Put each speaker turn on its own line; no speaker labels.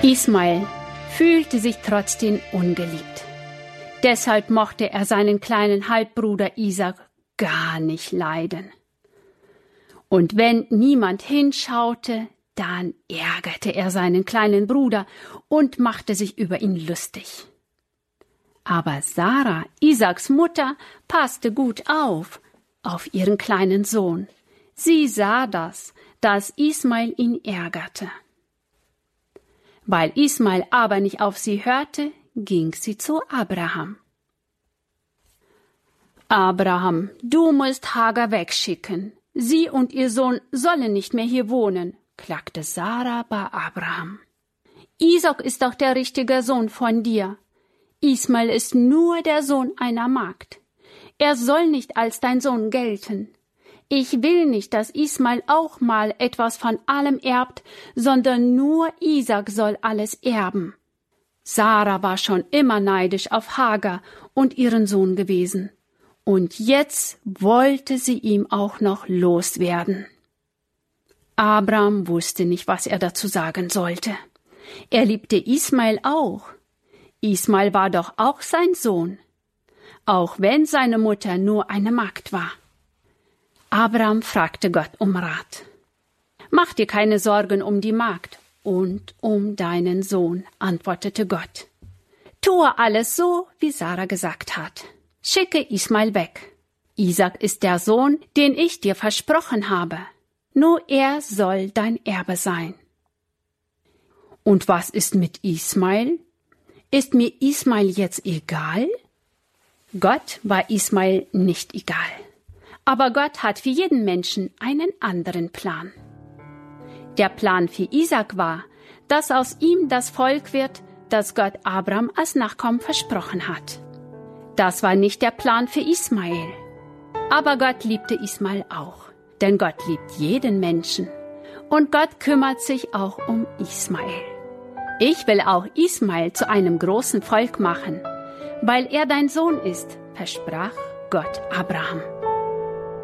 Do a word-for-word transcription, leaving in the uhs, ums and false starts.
Ismael fühlte sich trotzdem ungeliebt. Deshalb mochte er seinen kleinen Halbbruder Isaak gar nicht leiden. Und wenn niemand hinschaute, dann ärgerte er seinen kleinen Bruder und machte sich über ihn lustig. Aber Sarah, Isaaks Mutter, passte gut auf, auf ihren kleinen Sohn. Sie sah das, dass Ismael ihn ärgerte. Weil Ismael aber nicht auf sie hörte, ging sie zu Abraham. Abraham, du musst Hagar wegschicken. Sie und ihr Sohn sollen nicht mehr hier wohnen, klagte Sarah bei Abraham. Isaak ist doch der richtige Sohn von dir. Ismael ist nur der Sohn einer Magd. Er soll nicht als dein Sohn gelten. Ich will nicht, dass Ismael auch mal etwas von allem erbt, sondern nur Isaak soll alles erben. Sarah war schon immer neidisch auf Hagar und ihren Sohn gewesen. Und jetzt wollte sie ihm auch noch loswerden. Abraham wusste nicht, was er dazu sagen sollte. Er liebte Ismael auch. Ismael war doch auch sein Sohn, auch wenn seine Mutter nur eine Magd war. Abraham fragte Gott um Rat. Mach dir keine Sorgen um die Magd und um deinen Sohn, antwortete Gott. Tue alles so, wie Sarah gesagt hat. Schicke Ismael weg. Isaak ist der Sohn, den ich dir versprochen habe. Nur er soll dein Erbe sein. Und was ist mit Ismael? Ist mir Ismael jetzt egal? Gott war Ismael nicht egal. Aber Gott hat für jeden Menschen einen anderen Plan. Der Plan für Isaak war, dass aus ihm das Volk wird, das Gott Abraham als Nachkommen versprochen hat. Das war nicht der Plan für Ismael. Aber Gott liebte Ismael auch, denn Gott liebt jeden Menschen. Und Gott kümmert sich auch um Ismael. Ich will auch Ismael zu einem großen Volk machen, weil er dein Sohn ist, versprach Gott Abraham.